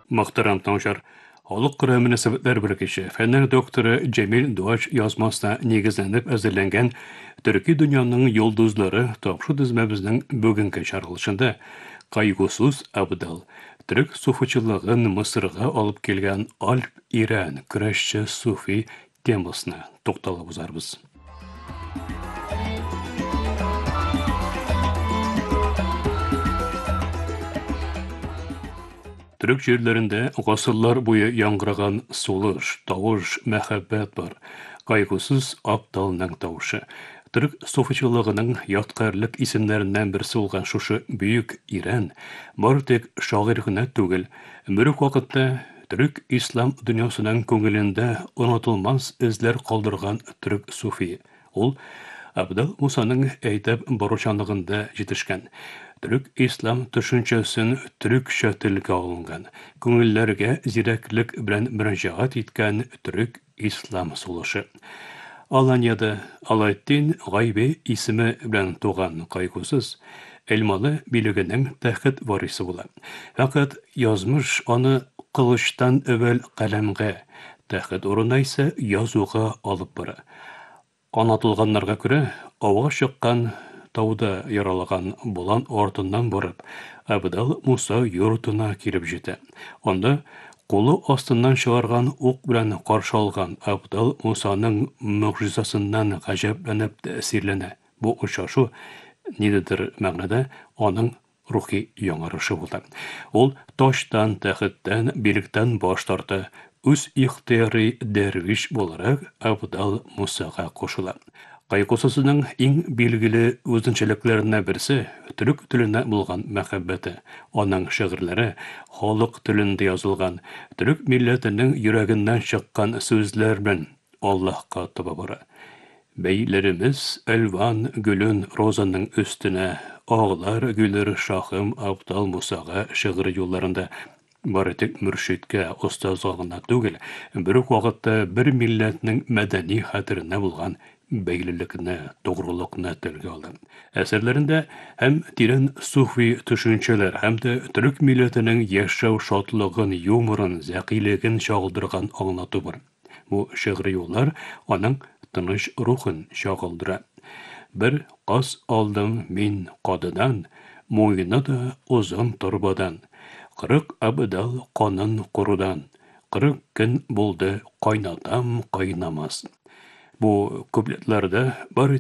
Muhtaram tanışar. Halkara münasebetler birleşişi, fenler doktoru Cemil Doğaç yazmasına negizlenip hazırlangan Türkiye dünyanın yıldızları topşu dizmemizin bugünkü çarpılışında kaygısız Abdal, Türk sufiçılığın Mısır'a alıp gelgen Alp İran güreşçi sufi temasına toxtalып uzarbız. Türk şiirlerinde asırlar boyu yankıragan soluş, tavuş, mehabbet var. Kaygısız Abdal'ның tavışı. Türk sofiçılığının yatkарlık isimlerinden birisi olgan şuşu büyük İran, var tek şairine tügül, mürük vakitte Türk İslam dünyasının köngülünde unutulmaz izler kaldırgan Türk sufi. Ol, Abdal Musa'nın eйтеп baruşanlığında yetişken. Türk İslam düşüncesini Türkçe tilge alıngan. Көңілләргә зирәклек белән мөрәҗәгать иткән Türk İslam сулышы. Аланияда Алаэддин Гайби исеме белән туган кайгысыз Элмалы билегенең тәхет варисы була. Фақат язмыш аны кылычтан әвәл каләмгә, тәхет урынына исә язуга алып бара. Анатылганнарга күрә, авга чыккан тауда яралаган булан артыннан барып, Абдал Муса йортына килеп җитә. Анда кулы астыннан чыгарган ук белән каршы алган Абдал Мусаның мөгъҗизасыннан гаҗәпләнеп тәэсирләнә. Бу очрашу нидер мәгънәдә аның рухи яңарышы булды. Ул таштан, тәхеттән, билектән баш тарты, үз ихтыяры дәрвиш буларак Абдал Мусага кушыла. Кайгысызның иң билгеле үзенчәлекләреннән берсе төрек теленә булган мәхәббәте. Аның шигырьләре халык телендә язылган, төрек милләтенең йөрәгеннән чыккан сүзләр белән Аллаһка таба бара. Бәйләребез әлван гөлен розаның өстенә, агылар гүлер шахым Абдал Мусага шигырь юлларында бары тик мөршидкә, остазга гына түгел, бер үк вакытта бер милләтнең мәдәни хәтеренә булган бәйлелекне, тугрылыкны телгә алды. Әсәрләрендә һәм тирән суфи төшенчәләр, һәм дә төрек милләтенең яшәү шатлыгын, юморын, зәкилеген чагылдырган аңлату бар. Бу шигъри юллар аның тыныч рухын чагылдыра. Бер каз алдым мин кадыдан, муйны да узын торбадан. 40 Абдал канын курудан, 40 көн булды кайнатам кайнамас. Бу куплетларда бар